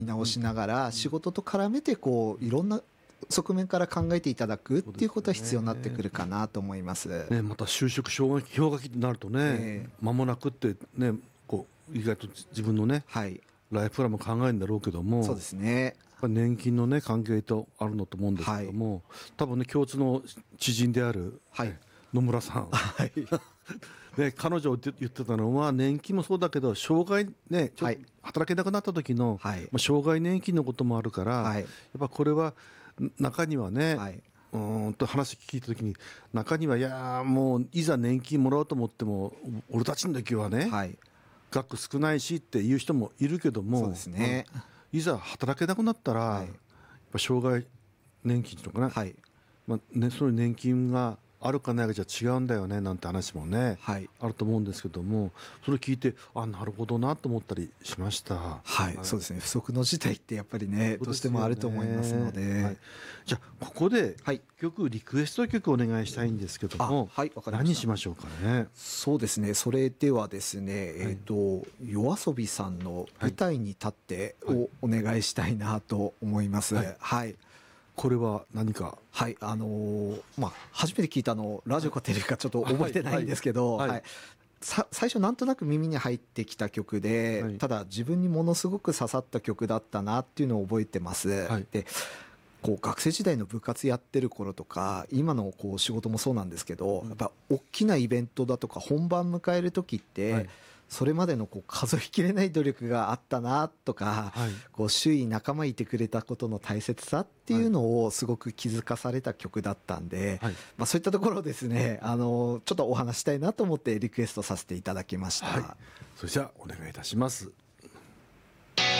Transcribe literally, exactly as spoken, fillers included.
見直しながら仕事と絡めてこういろんな側面から考えていただくっていうことは必要になってくるかなと思います。 ね、また就職氷河期になるとね、 えー間もなくってね、こう意外と自分のね、 はい、 ライフプランも考えるんだろうけども、 そうですね。 やっぱり年金のね関係とあるのと思うんですけども、はい、多分ね共通の知人である、 はいね、野村さん、はい、ね、彼女言ってたのは年金もそうだけど障害ねちょっと働けなくなった時の、はい、まあ、障害年金のこともあるから、はい、やっぱこれは中にはね、はい、うーんと話聞いた時に中にはいやもういざ年金もらおうと思っても俺たちの時はね、はい、額少ないしっていう人もいるけども、 そうですね、 まあ、いざ働けなくなったら、はい、やっぱ障害年金というのかな、はい、まあね、そういう年金があるかないかじゃ違うんだよねなんて話もね、はい、あると思うんですけども、それ聞いてあなるほどなと思ったりしました。 はい、はい、そうですね、不測の事態ってやっぱりねどうしてもあると思いますので、はい、 じゃあここで曲、はい、リクエスト曲お願いしたいんですけども、 はい、わかりました。 何しましょうかね。 そうですね、それではですね、はい、えーと夜遊びさんの舞台に立ってをお願いしたいなと思います。はい、はい、 これは何か。 はい、あのー、まあ、初めて聞いたの、ラジオかテレビかちょっと覚えてないんですけど、はい、はいはい、さ最初なんとなく耳に入ってきた曲で、はい、ただ自分にものすごく刺さった曲だったなっていうのを覚えてます。はい、で、こう学生時代の部活やってる頃とか、今のこう仕事もそうなんですけど、うん、やっぱ大きなイベントだとか本番迎える時って、はい、それまでのこう数えきれない努力があったなとか、はい、こう周囲仲間いてくれたことの大切さっていうのをすごく気づかされた曲だったんで、はい、まあそういったところをですね、あのちょっとお話したいなと思ってリクエストさせていただきました。はい、 それじゃあお願いいたします。